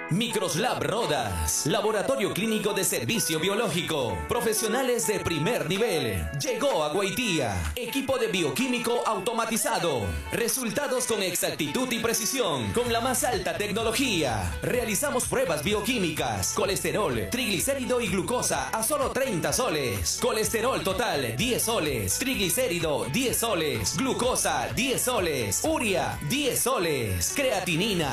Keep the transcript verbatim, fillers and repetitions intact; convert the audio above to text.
Microslab Rodas, laboratorio clínico de servicio biológico, profesionales de primer nivel. Llegó a Guaitía, equipo de bioquímico automatizado, resultados con exactitud y precisión, con la más alta tecnología. Realizamos pruebas bioquímicas, colesterol, triglicérido y glucosa a solo treinta soles, colesterol total diez soles, triglicérido diez soles, glucosa diez soles, urea diez soles, creatinina